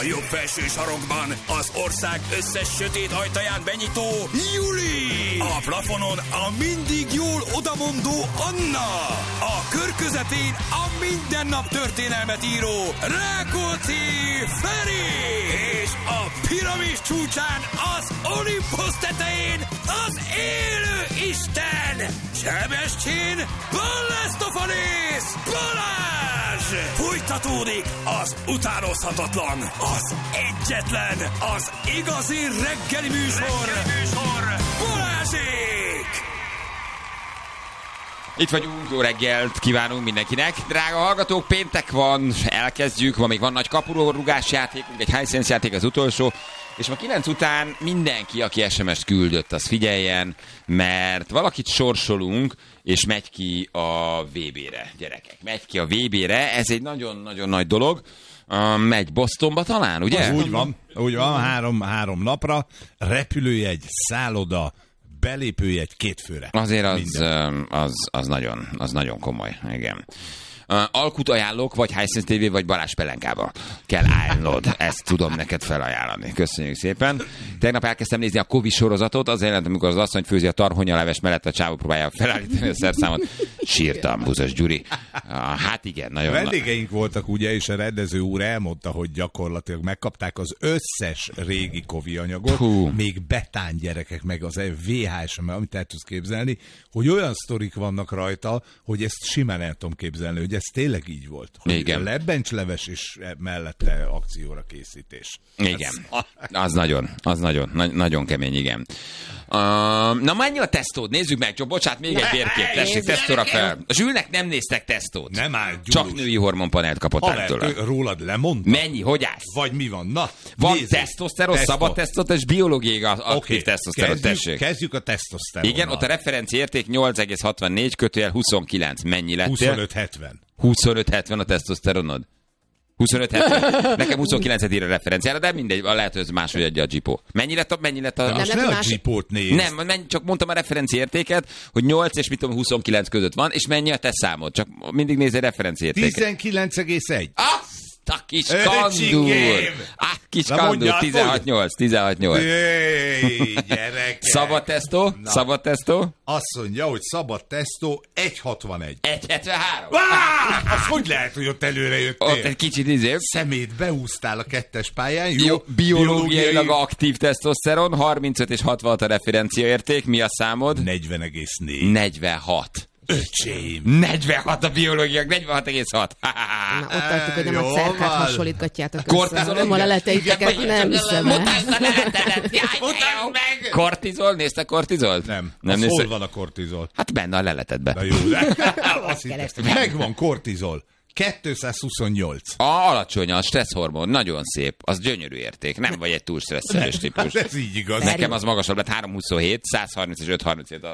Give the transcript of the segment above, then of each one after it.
A jobb felső sarokban az ország összes sötét ajtaján benyitó Juli. A plafonon a mindig jól odamondó Anna. A kör közepén a mindennap történelmet író Rákóczi Feri. És a piramis csúcsán az Olympus tetején az élő Isten Sebestyén Balázs Balázs! Folytatódik az utánozhatatlan, az egyetlen, az igazi reggeli műsor Balázsék! Itt vagyunk, jó reggelt kívánunk mindenkinek. Drága hallgatók, péntek van, elkezdjük, ma még van nagy kapurugás játékunk, egy hisense játék az utolsó, és ma 9 után mindenki, aki SMS-t küldött, az figyeljen, mert valakit sorsolunk, és megy ki a VB-re, gyerekek. Megy ki a VB-re, ez egy nagyon-nagyon nagy dolog. Megy Bostonba talán, ugye? Úgy van, három napra, repülőjegy, szálloda, belépőjegy 2 főre. Azért az nagyon komoly, igen. Alkut ajánlok, vagy Hisense TV, vagy Balázs Pelenkába kell állnod. Ezt tudom neked felajánlani. Köszönjük szépen. Tegnap elkezdtem nézni a Covid sorozatot, az jelent, amikor az asszony főzi a tarhonyaleves mellett, a csávó próbálja felállítani a szerszámot. Sírtam, Buzos Gyuri. Hát igen, nagyon... Vendégeink voltak ugye, és a rendező úr elmondta, hogy gyakorlatilag megkapták az összes régi Covid anyagot, még betán gyerekek, meg az VHS, amit el tudsz képzelni, hogy olyan sztorik vannak rajta, hogy ezt simán el tudom képzelni, hogy ez tényleg így volt. Hogy lebbencsleves és mellette akcióra készítés. Igen. Az nagyon kemény, igen. Na mennyi a tesztód? Nézzük meg, bocsánat, még egy bérkép, tessék, tesztóra fel. A Zsülnek nem néztek tesztót. Nem áll, csak női hormonpanelt kapott tőle. Rólad lemondta? Mennyi, hogy állsz? Vagy mi van? Na, van tesztoszteron, szabad tesztoszteron és biológiai aktív tesztoszteron, tessék. Kezdjük a tesztoszteronnal. Igen, ott a referencia érték 8,64 / 29. Mennyi lettél? 25,70. 25,70 a tesztoszteronod? 25,70. Nekem 29-et ír a referenciára, de mindegy, lehet, hogy ez máshogy adja a Gipó. Mennyi lett a... De most ne a Gipót nézd. Nem, csak mondtam a referencia értéket, hogy 8 és 29 között van, és mennyi a te számod. Csak mindig nézz egy referencia értéket. 19,1. A kis kandúr! Kis kandúr, 16,8. Jéj, gyerekek! Szabad tesztó? Szabad tesztó? Azt mondja, hogy szabad tesztó 1,61. 1,73. Az hogy lehet, hogy ott előre jöttél? Ott egy kicsit izébb. Szemét beúsztál a 2-es pályán. Jó, biológiailag aktív tesztoszteron, 35 és 66 a referencia érték. Mi a számod? 40,4. 46. Öcsém. 46 a biológiák, 46,6. Na, ott tartjuk, hogy nem a cerkát hasonlítgatjátok össze. Kortizol? Nem a leleteiteket, nem hiszem el. Mutasd a leletedet! Mutasd meg! Kortizol? Nézte kortizolt? Nem. Hol van a kortizol? Hát benne a leletetben. Na jó, de megvan kortizol. 228. Alacsony a stresszhormon, nagyon szép, az gyönyörű érték, nem vagy egy túl stresszelős típus. Ez így igaz. Nekem az magasabb lett, 3,27, 130 és 5,37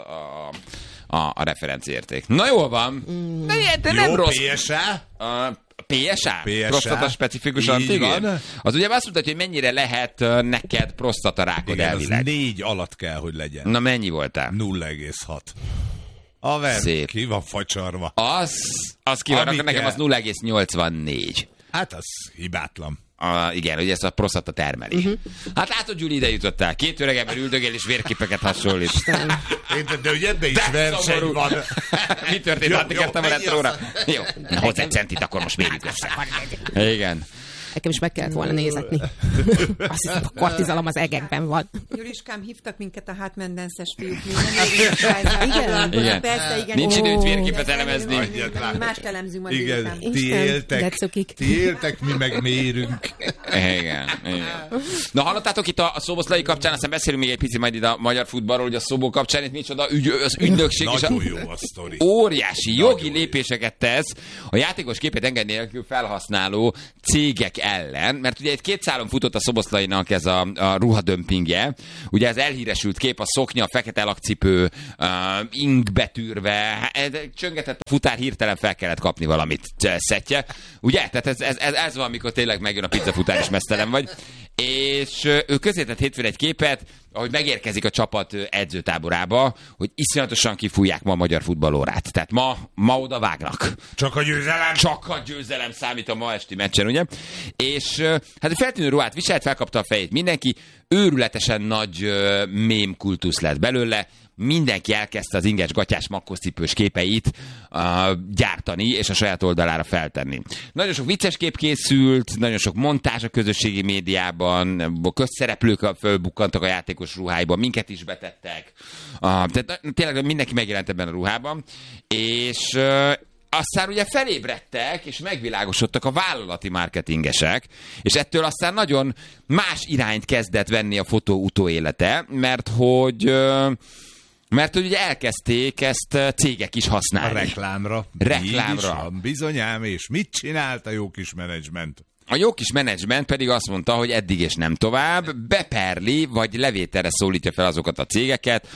a referenciérték. Na jól van. De nem jó, rossz. PSA? PSA? Prostata specifikus antigén? Az ugye azt mutatja, hogy mennyire lehet neked prostatarákod elvileg. Az 4 alatt kell, hogy legyen. Na mennyi voltál? 0,6. Haver, ki van facsarva. Az ki van, nekem az 0,84. Hát az hibátlan. Igen, hogy ezt a prostata termeli. Hát látod, Gyuri, ide jutottál. 2 öregember üldögél és vérképeket hasonlít. De ugye ebben is verseny van. Mi történt? Átértem a retróra. Jó, na hozzá egy centit, akkor most mérjük össze. Igen. Nekem is meg kellett volna nézetni. Azt hiszem, a kortizalom az egekben van. Juriskám, hívtak minket a hátmendenszes fiúk. Igen. Persze, igen. Nincs időt vérképet elemezni. Mást elemzünk majd. Igen, ti éltek, mi meg mérünk. Igen. Na hallottátok itt a Szoboszlai kapcsán, aztán beszélünk még egy picit majd itt a magyar futballról, hogy a Szobó kapcsán itt micsoda az ügynökség. Nagyon jó a sztori. Óriási jogi lépéseket tesz a játékos képét engedni nélkül felhasználó cégek ellen, mert ugye egy 2 szálon futott a Szoboszlainak ez a ruhadömpingje. Ugye ez elhíresült kép, a szoknya, a fekete lakcipő, ing betűrve, csöngetett a futár, hirtelen fel kellett kapni valamit szettye. Ugye? Tehát ez van, amikor tényleg megjön a pizzafutár és meztelen vagy. és ő közétett hétfőn egy képet, ahogy megérkezik a csapat edzőtáborába, hogy iszonyatosan kifújják ma a magyar futballórát. Tehát ma oda vágnak. Csak a győzelem? Csak a győzelem számít a ma esti meccsen, ugye? És hát feltűnő ruhát viselt, felkapta a fejét mindenki, őrületesen nagy mém kultusz lett belőle, mindenki elkezdte az inges gatyás makkoszcipős képeit gyártani, és a saját oldalára feltenni. Nagyon sok vicces kép készült, nagyon sok montázs a közösségi médiában, közszereplők fölbukkantak a játékos ruháiban, minket is betettek. Tehát tényleg mindenki megjelent ebben a ruhában, és aztán ugye felébredtek, és megvilágosodtak a vállalati marketingesek, és ettől aztán nagyon más irányt kezdett venni a fotó utóélete, mert hogy ugye elkezdték ezt cégek is használni. A reklámra. Reklámra. Bizonyám, és mit csinált a jó kis menedzsment? A jó kis menedzsment pedig azt mondta, hogy eddig és nem tovább, beperli, vagy levételre szólítja fel azokat a cégeket,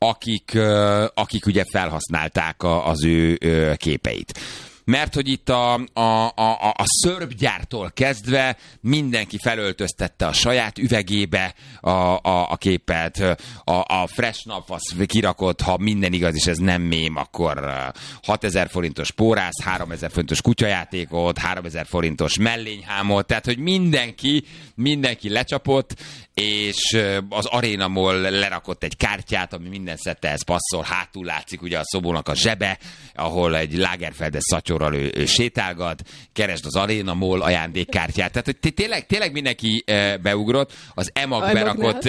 akik ugye felhasználták az ő képeit. Mert hogy itt a szörpgyártól kezdve mindenki felöltöztette a saját üvegébe a képet, a Fresh Nap az kirakott, ha minden igaz, és ez nem mém, akkor 6000 forintos pórász, 3000 forintos kutyajátékot, 3000 forintos mellényhámot, tehát hogy mindenki lecsapott, és az Arena Mall lerakott egy kártyát, ami minden szettehez passzol, hátul látszik ugye a szobónak a zsebe, ahol egy Lagerfeldes szatyorral ő sétálgat, keresd az Arena Mall ajándékkártyát, tehát hogy tényleg mindenki beugrott, az EMAG berakott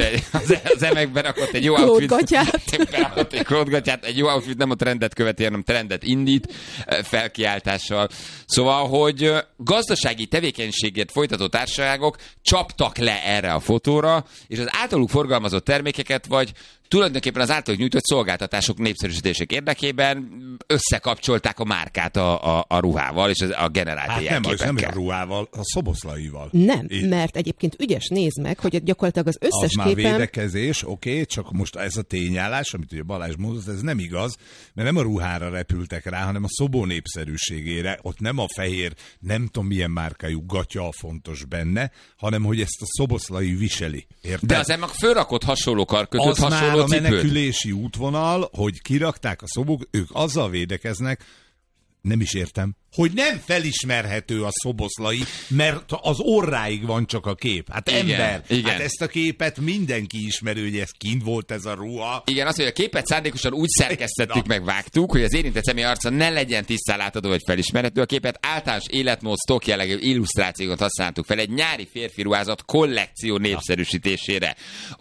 egy jó outfit, berakott egy krótgatyát, egy jó outfit nem a trendet követi, hanem trendet indít felkiáltással. Szóval, hogy gazdasági tevékenységét folytató társaságok csaptak le erre a fotóra, és az általuk forgalmazott termékeket, vagy tulajdonképpen az általuk nyújtott szolgáltatások népszerűsítések érdekében összekapcsolták a márkát a ruhával, és a generált jelképekkel. Nem a ruhával, a szoboszlaival. Nem, mert egyébként ügyes, nézd meg, hogy gyakorlatilag az összes az képen... már védekezés, oké, csak most ez a tényállás, amit ugye Balázs mondott, ez nem igaz, mert nem a ruhára repültek rá, hanem a szobó népszerűségére, ott nem a fehér, nem tudom milyen márkájú gatya fontos benne, hanem hogy ezt a szoboszlai viseli. Érted? De az emag fölrakott hasonló karkötőt, hasonló a menekülési útvonal, hogy kirakták a szobók, ők azzal védekeznek, nem is értem, hogy nem felismerhető a szoboszlai, mert az orráig van csak a kép. Hát igen, ember, igen. Hát ezt a képet mindenki ismerő, hogy ez kint volt ez a ruha. Igen, az, hogy a képet szándékosan úgy szerkesztettük, meg vágtuk, hogy az érintett személy arca ne legyen tisztán látható vagy felismerhető. A képet általános életmód, sztok jellegű illusztrációkat használtuk fel egy nyári férfi ruházat kollekció népszerűsítésére.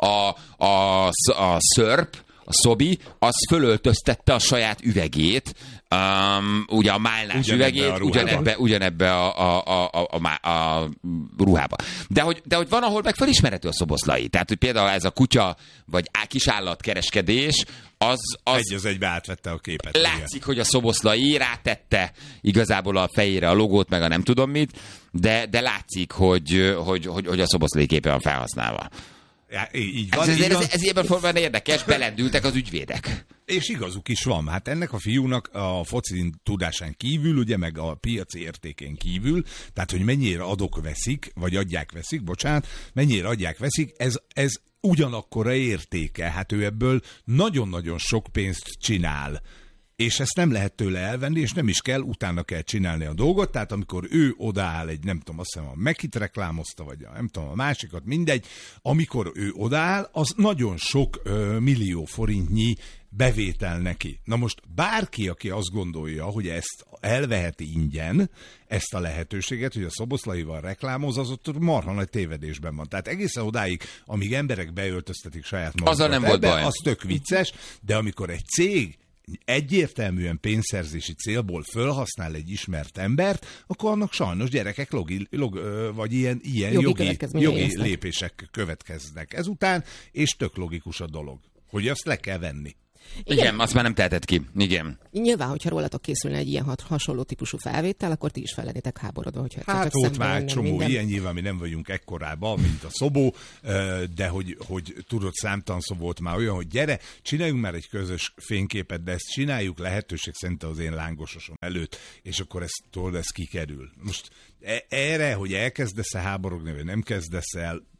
A szörp, a Szobi, az fölöltöztette a saját üvegét, ugye a málnás üvegét, ugyanebbe a ruhába. De hogy van, ahol meg felismerhető a szoboszlai. Tehát, hogy például ez a kutya, vagy kisállatkereskedés, az egy az egybe átvette a képet. Látszik, hogy a szoboszlai rátette igazából a fejére a logót, meg a nem tudom mit, de látszik, hogy a szoboszlai képe van felhasználva. Ja, így van, ez ilyen formában érdekes, belendültek az ügyvédek. És igazuk is van. Hát ennek a fiúnak a foci tudásán kívül, ugye meg a piaci értékén kívül, tehát hogy mennyire adják-veszik, mennyire adják-veszik, ez ugyanakkora értéke. Hát ő ebből nagyon-nagyon sok pénzt csinál. És ezt nem lehet tőle elvenni, és nem is kell, utána kell csinálni a dolgot, tehát amikor ő odaáll egy, nem tudom, azt hiszem a Mekit reklámozta, vagy nem tudom, a másikat, mindegy, amikor ő odaáll, az nagyon sok millió forintnyi bevétel neki. Na most bárki, aki azt gondolja, hogy ezt elveheti ingyen, ezt a lehetőséget, hogy a szoboszlaival reklámoz, az ott marha nagy tévedésben van. Tehát egészen odáig, amíg emberek beöltöztetik saját magukat, azzal nem volt baj. Az tök vicces, de amikor egy cég egyértelműen pénzszerzési célból fölhasznál egy ismert embert, akkor annak sajnos gyerekek vagy ilyen jogi lépések következnek ezután, és tök logikus a dolog, hogy azt le kell venni. Igen, azt már nem tehetett ki. Igen. Nyilván, hogyha rólatok készülne egy ilyen hasonló típusú felvétel, akkor ti is fel lennétek háborodva. Hogyha hát ott már egy csomó ilyen, nyilván mi nem vagyunk ekkorában, mint a Szobó, de hogy tudod, számtalan volt már olyan, hogy gyere, csináljunk már egy közös fényképet, de ezt csináljuk lehetőség szerint az én lángososom előtt, és akkor ez kikerül. Most erre, hogy elkezdesz-e háborogni, vagy nem kezdesz el,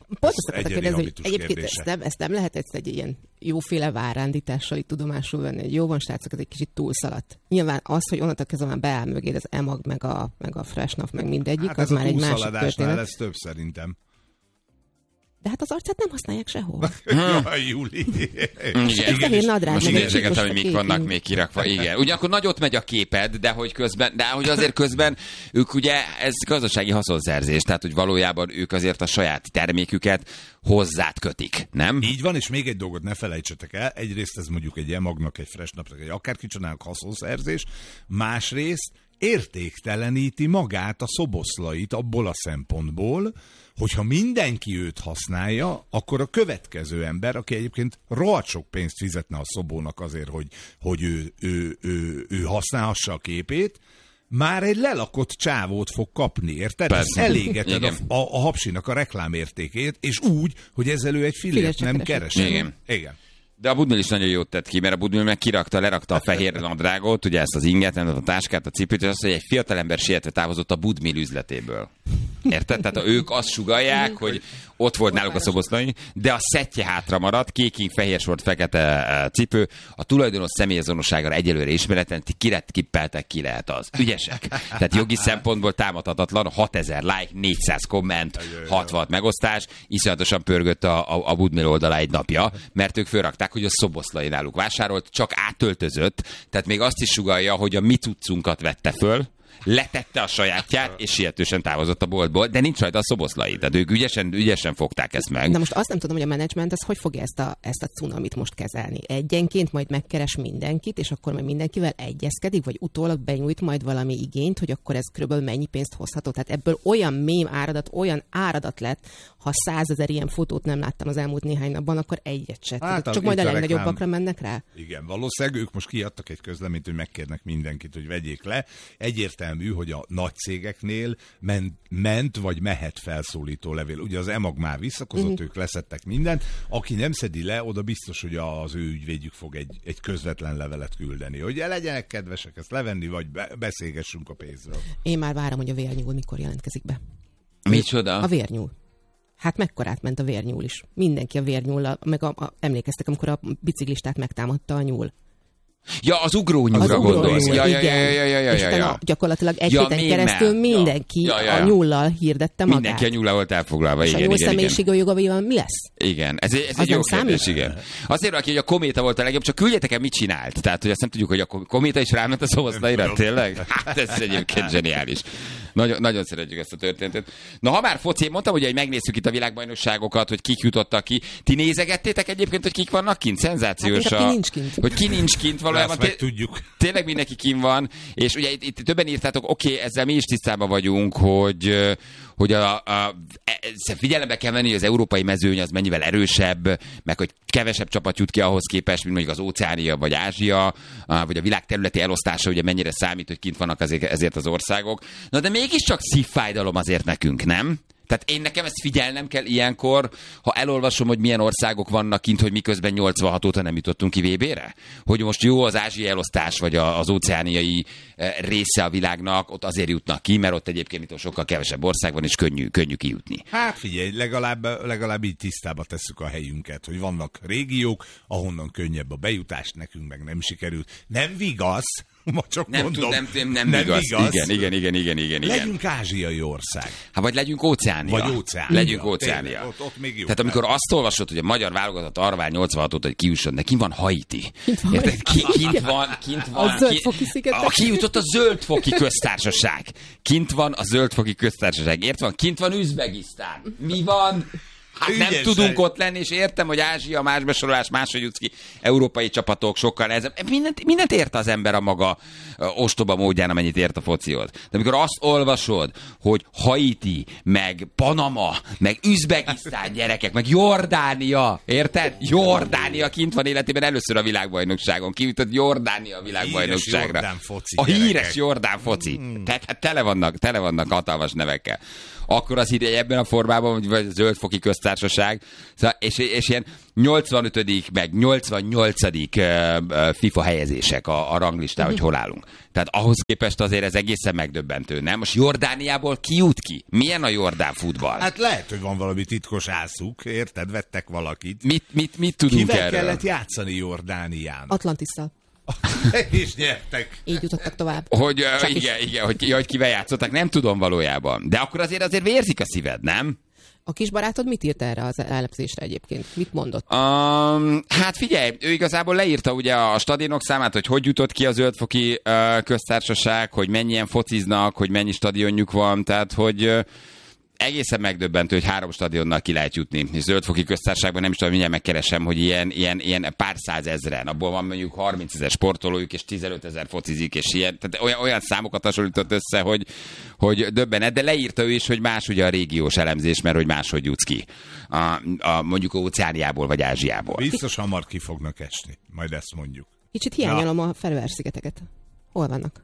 Pont azt akartam kérdezni, hogy habitus egyébként kérdése. ezt nem lehet egy ilyen jóféle várándítással itt tudomásul venni, hogy jó van, srácok, ez egy kicsit túlszaladt. Nyilván az, hogy onnantól kezdve már beáll mögé az EMAG, meg a Freshnap, meg mindegyik, Hát az már egy másik történet. lesz több szerintem. De hát az arcát nem használják sehol. Jaj, Júli. Igen. Fehér nadrág, Most meg egy nézegetem, csíkos hogy mik kék. vannak még kirakva. Igen. Ugyanakkor nagyot megy a képed, de hogy azért közben ők ugye, ez gazdasági haszonszerzés, tehát hogy valójában ők azért a saját terméküket hozzád kötik, nem? Így van, és még egy dolgot ne felejtsetek el. Egyrészt ez mondjuk egy EMAG-nak, egy Freshnapnak, egy akárkicsonának haszonszerzés. Másrészt értékteleníti magát a szoboszlait abból a szempontból, hogyha mindenki őt használja, akkor a következő ember, aki egyébként rohadt sok pénzt fizetne a szobónak azért, hogy ő használhassa a képét, már egy lelakott csávót fog kapni, érted? Elégeted a hapsinak a reklámértékét, és úgy, hogy ezzel ő egy fillért nem keres. Igen. De a Budmil is nagyon jót tett ki, mert a Budmil meg lerakta a fehér nadrágot, ugye ezt az inget, a táskát, a cipőt, és azt, hogy egy fiatalember sietve távozott a Budmil üzletéből. Érted? Tehát ők azt sugallják, hogy ott volt náluk a szoboszlai, de a szettje hátra maradt, kéking, fehér sort, fekete cipő, a tulajdonos személyazonosságára egyelőre ismeretlen, kippeltek, ki lehet az. Ügyesek. Tehát jogi szempontból támadhatatlan, 6000 like, 400 komment, 60 megosztás, iszonyatosan pörgött a Budmil oldalá egy napja, mert ők fölrakták, hogy a szoboszlai náluk vásárolt, csak átöltözött, tehát még azt is sugallja, hogy a mi cuccunkat vette föl, letette a sajátját, és sietősen távozott a boltból, de nincs rajta a szoboszlai. Tehát ők ügyesen fogták ezt meg. De most azt nem tudom, hogy a menedzsment az hogy fogja ezt a cunamit most kezelni. Egyenként majd megkeres mindenkit, és akkor majd mindenkivel egyezkedik, vagy utólag benyújt majd valami igényt, hogy akkor ez körülbelül mennyi pénzt hozható. Tehát ebből olyan áradat lett, ha 100 000 ilyen fotót nem láttam az elmúlt néhány napban, akkor egyet se. Hát, csak majd a legnagyobbakra mennek rá? Igen, valószínűleg ők most kiadtak egy közleményt, hogy megkérnek mindenkit, hogy vegyék le. Egyértelmű, hogy a nagy cégeknél ment vagy mehet felszólító levél. Ugye az EMAG már visszakozott, ők leszettek mindent. Aki nem szedi le, oda biztos, hogy az ő ügyvédjük fog egy közvetlen levelet küldeni. Hogy legyenek kedvesek ezt levenni, vagy beszélgessünk a pénzről. Én már várom, hogy a vérnyúl mikor jelentkezik be. Micsoda? A vérnyúl. Hát mekkorát ment a vérnyúl is. Mindenki a vérnyúllal, meg emlékeztek, amikor a biciklistát megtámadta a nyúl. Ja, az ugrónyúlra gondolsz. Ja. És utána gyakorlatilag egy héten keresztül mindenki a nyúllal hirdette magát. Mindenki a nyúllal volt elfoglalva. És a nyúl személyisége jogaival mi lesz? Igen, ez egy jó kérdés, igen. Azért aki, hogy a Kométa volt a legjobb, csak küldjetek el, mit csinált. Tehát, hogy azt nem tudjuk, hogy a Kométa is ráment a szoboszlaira, tényleg? Hát ez egyébként zseniális. Nagyon szeretjük ezt a történetet. Na, ha már foci, mondtam, hogy megnézzük itt a világbajnokságokat, hogy kik jutottak ki. Ti nézegettétek egyébként, hogy kik vannak kint? Szenzációs. Hát, ki nincs kint. Hogy ki nincs kint valójában. Tudjuk. Tényleg mindenki kint van, és ugye itt többen írtátok, oké, ezzel mi is tisztában vagyunk, hogy figyelembe kell venni, hogy az európai mezőny az mennyivel erősebb, meg hogy kevesebb csapat jut ki ahhoz képest, mint mondjuk az Óceánia vagy Ázsia, vagy a világ területi elosztása, ugye mennyire számít, hogy kint vannak ezért az országok. Na de mégiscsak szívfájdalom azért nekünk, nem? Tehát nekem ezt figyelnem kell ilyenkor, ha elolvasom, hogy milyen országok vannak kint, hogy miközben 86 óta nem jutottunk ki VB-re? Hogy most jó az ázsiai elosztás, vagy az óceániai része a világnak, ott azért jutnak ki, mert ott egyébként itt sokkal kevesebb ország van, és könnyű kijutni. Hát figyelj, legalább így tisztába tesszük a helyünket, hogy vannak régiók, ahonnan könnyebb a bejutás, nekünk meg nem sikerült. Nem vigasz, ma csak mondom. Nem igaz. Igen. Legyünk ázsiai ország. Hát vagy legyünk Óceánia. Legyünk Óceánia. Ott még jó. Tehát amikor azt olvasod, hogy a magyar válogatott arra vár 86 óta, hogy kiusson, de kint van Haiti. Kint van. A Zöldfoki szigetek. Aki jutott a Zöldfoki köztársaság. Kint van a Zöldfoki köztársaság. Érted? Kint van Üzbegisztán. Mi van? Hát nem tudunk ott lenni, és értem, hogy Ázsia, más besorolás, máshogy jutsz ki, európai csapatok sokkal nehezebb. Mindent ért az ember a maga ostoba módján, amennyit ért a focihoz. De amikor azt olvasod, hogy Haiti, meg Panama, meg Üzbegisztán gyerekek, meg Jordánia, érted? Jordánia kint van életében először a világbajnokságon. Kijutott Jordánia a világbajnokságra. A híres Jordán foci. Tehát hát tele vannak hatalmas nevekkel. Akkor az ide ebben a formában, vagy a Zöldfoki köztársaság Köztársaság, szóval, és ilyen 85. meg 88. FIFA helyezések a ranglistán, hogy hol állunk. Tehát ahhoz képest azért ez egészen megdöbbentő, nem? Most Jordániából ki jut ki? Milyen a jordán futball? Hát lehet, hogy van valami titkos ászuk, érted? Vettek valakit. Mit tudunk Kivel erről? kellett játszani Jordánián? Atlantisszal. És nyertek. Így jutottak tovább. Hogy igen, hogy kivel játszottak, nem tudom valójában. De akkor azért vérzik a szíved, nem? A kis barátod mit írt erre az elemzésre egyébként? Mit mondott? Hát figyelj, ő igazából leírta ugye a stadionok számát, hogy jutott ki a Zöldfoki Köztársaság, hogy mennyien fociznak, hogy mennyi stadionjuk van, tehát hogy egészen megdöbbentő, hogy 3 stadionnal ki lehet jutni. És Zöldfoki Köztársaságban nem is tudom, mindjárt megkeresem, hogy ilyen pár százezren. Abból van mondjuk 30 000 sportolójuk, és 15 000 focizik, és ilyen. Tehát olyan számokat hasonlított össze, hogy döbbenet, de leírta ő is, hogy más ugye a régiós elemzés, mert hogy máshogy jutsz ki. Mondjuk Óceániából vagy Ázsiából. Biztos hamar ki fognak esni. Majd ezt mondjuk. Kicsit hiányolom a Feröer-szigeteket. Hol vannak?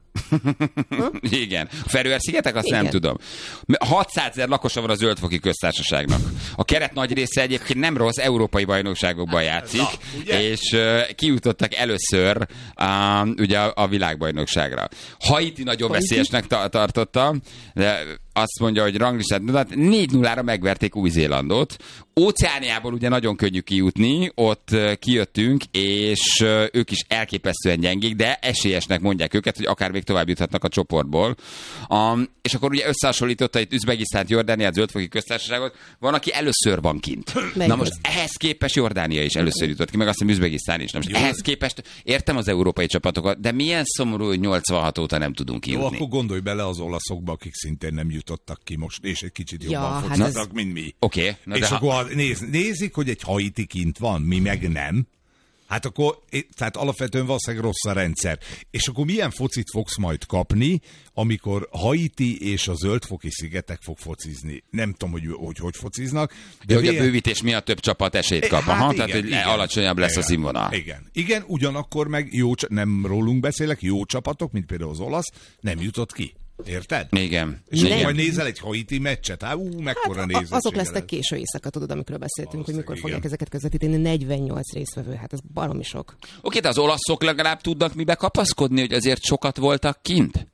Igen. A Feröer-szigetek, azt igen. Nem tudom. 600 000 lakosa van a Zöldfoki Köztársaságnak. A keret nagy része egyébként nem rossz, európai bajnokságokban játszik, és kijutottak először ugye a világbajnokságra. Haiti nagyon veszélyesnek tartotta, de azt mondja, hogy ranglistát 4-0-ra megverték Új-Zélandot. Óceániából ugye nagyon könnyű kijutni, ott kijöttünk, és ők is elképesztően gyengék, de esélyesnek mondják őket, hogy akár még tovább juthatnak a csoportból. És akkor ugye összehasonlította itt Üzbegisztánt, Jordániát, Zöldfoki Köztársaságot, van, aki először van kint. Na most ehhez képest Jordánia is először jutott ki, meg azt hiszem Üzbegisztán is. Na most ehhez képest értem az európai csapatokat, de milyen szomorú, hogy 86 óta nem tudunk kijutni. Jó, akkor gondolj bele az olaszokba, akik szintén nem jutottak ki most, és egy kicsit jobban hát fociznak, mint mi. Oké. És akkor nézik, hogy egy Haiti kint van, mi meg nem. Hát akkor, tehát alapvetően valószínűleg rossz a rendszer. És akkor milyen focit fogsz majd kapni, amikor Haiti és a Zöldfoki szigetek fog focizni? Nem tudom, hogy fociznak. De hogy a bővítés miatt több csapat esélyt kap. Hát tehát hogy alacsonyabb lesz a színvonal. Igen, ugyanakkor meg nem rólunk beszélek, jó csapatok, mint például az olasz, nem jutott ki. Érted? Igen. És akkor majd nézel egy Haiti meccset, mekkora nézőség. Azok lesznek késő éjszaka, tudod, amikről beszéltünk, hogy mikor fogják ezeket közvetíteni. 48 résztvevő, hát ez baromi sok. Oké, de az olaszok legalább tudnak mibe kapaszkodni, hogy azért sokat voltak kint?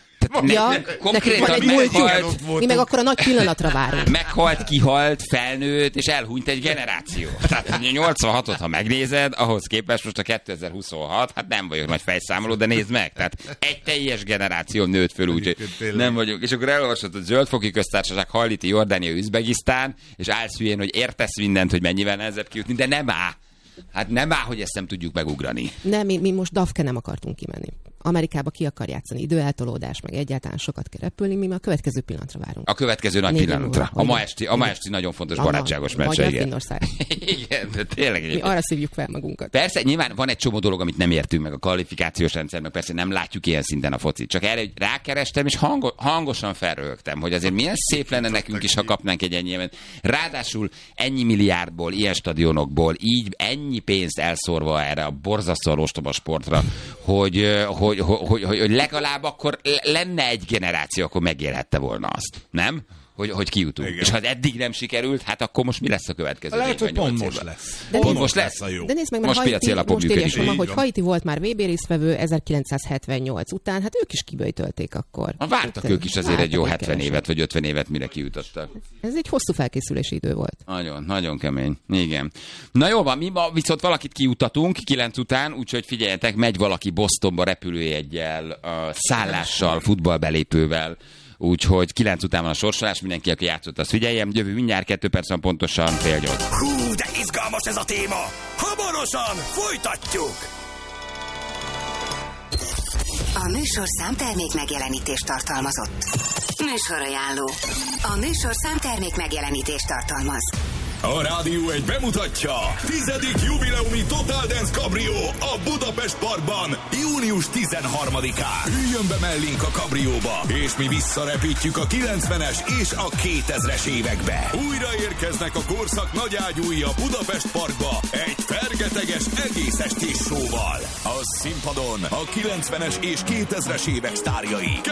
Konkrétan mi meg akkor a nagy pillanatra várunk. Meghalt, kihalt, felnőtt, és elhunyt egy generáció. Tehát 86-ot, ha megnézed, ahhoz képest most a 2026, hát nem vagyok nagy fejszámoló, de nézd meg. Tehát egy teljes generáció nőtt föl, úgyhogy nem vagyok. És akkor elolvasod, hogy Zöldfoki Köztársaság, Haiti, Jordánia, Üzbegisztán, és állsz hülyén, hogy értesz mindent, hogy mennyivel nehezebb kijutni, de nem áll. Hát nem áll, hogy ezt nem tudjuk megugrani. Nem, mi most Dafke nem akartunk kimenni. Amerikába ki akar játszani, időeltolódás, meg egyáltalán sokat kell repülni, mi a következő pillanatra várunk. A következő nagy pillanatra. A ma esti nagyon fontos barátságos meccs. Igen, de tényleg. Mi arra szívjuk fel magunkat. Persze, nyilván van egy csomó dolog, amit nem értünk meg a kvalifikációs rendszerben, persze nem látjuk ilyen szinten a focit. Csak erre, hogy rákerestem, és hangosan felröhögtem, hogy azért milyen szép lenne nekünk is, ha kapnánk egy ennyi évet. Ráadásul ennyi milliárdból, ilyen stadionokból, így ennyi pénzt elszórva erre a borzasztóan ostoba sportra, hogy legalább akkor lenne egy generáció, akkor megélhette volna azt. Nem? Hogy kijutunk. Igen. És ha eddig nem sikerült, hát akkor most mi lesz a következő? Lehet, hogy pont most lesz. Pont most lesz. De nézd meg, mert most írja, hogy Haiti volt már VB résztvevő 1978 után, hát ők is kiböjtölték akkor. Vártak ők is azért egy jó 70 évet, vagy 50 évet, mire kijutottak. Ez egy hosszú felkészülési idő volt. Nagyon, nagyon kemény. Igen. Na jó van, mi ma viszont valakit kijutatunk 9 után, úgyhogy figyeljetek, megy valaki Bostonba repülőjeggyel, szállással, futballbelépővel. Úgyhogy 9 után van a sorsolás, mindenki, aki játszott, azt figyeljem. Jövő mindjárt 2 perc van pontosan, 7:30. Hú, de izgalmas ez a téma! Hamarosan folytatjuk! A műsorszám termék megjelenítést tartalmazott. Műsorajánló. A műsorszám termék megjelenítést tartalmaz. A Rádió 1 bemutatja 10. jubileumi Total Dance Cabrio a Budapest Parkban június 13-án. Üljön be mellénk a kabrióba, és mi visszarepítjük a 90-es és a 2000-es évekbe. Újra érkeznek a korszak nagyágyúi a Budapest Parkba egy fergeteges egész estés showval. A színpadon a 90-es és 2000-es évek sztárjai.